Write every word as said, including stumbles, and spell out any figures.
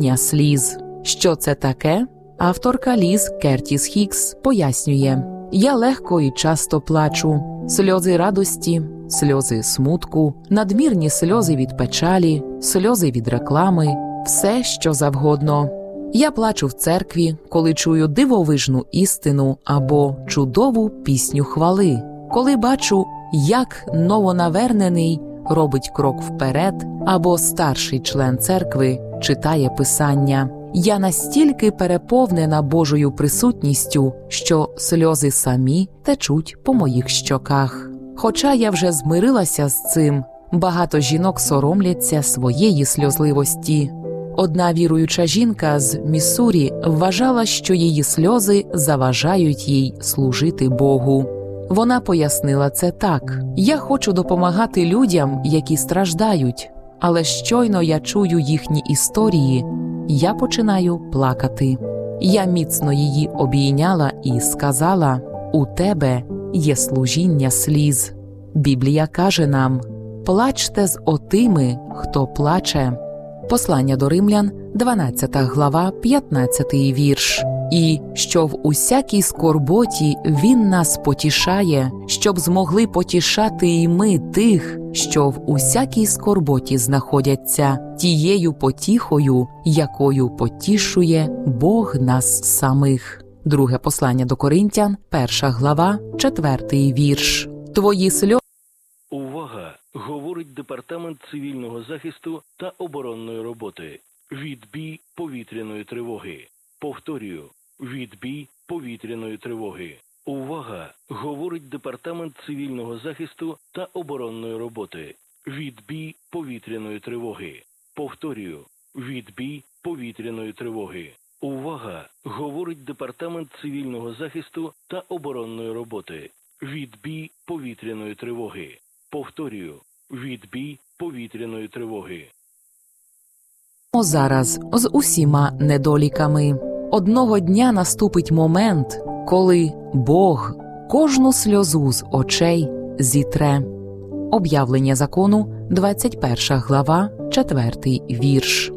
служіння сліз. Що це таке? Авторка Ліз Кертіс Хікс пояснює: «Я легко і часто плачу. Сльози радості, сльози смутку, надмірні сльози від печалі, сльози від реклами, все, що завгодно. Я плачу в церкві, коли чую дивовижну істину або чудову пісню хвали, коли бачу, як новонавернений робить крок вперед, або старший член церкви читає Писання. Я настільки переповнена Божою присутністю, що сльози самі течуть по моїх щоках. Хоча я вже змирилася з цим, багато жінок соромляться своєї сльозливості. Одна віруюча жінка з Міссурі вважала, що її сльози заважають їй служити Богу. Вона пояснила це так: «Я хочу допомагати людям, які страждають, але щойно я чую їхні історії, я починаю плакати». Я міцно її обійняла і сказала: «У тебе є служіння сліз». Біблія каже нам: «Плачте з отими, хто плаче». Послання до Римлян, дванадцята глава, п'ятнадцятий вірш. «І що в усякій скорботі Він нас потішає, щоб змогли потішати і ми тих, що в усякій скорботі знаходяться, тією потіхою, якою потішує Бог нас самих». Друге послання до Коринтян, перша глава, четвертий вірш. Твої сльози. Увага! Говорить Департамент цивільного захисту та оборонної роботи. Відбій повітряної тривоги. Повторюю, відбій повітряної тривоги. Увага! Говорить Департамент цивільного захисту та оборонної роботи. Відбій повітряної тривоги. Повторюю, відбій повітряної тривоги. Увага! Говорить Департамент цивільного захисту та оборонної роботи. Відбій повітряної тривоги. Повторюю, відбій повітряної тривоги. Зараз з усіма недоліками. Одного дня наступить момент, коли Бог кожну сльозу з очей зітре. Об'явлення закону, двадцять перша глава, четвертий вірш.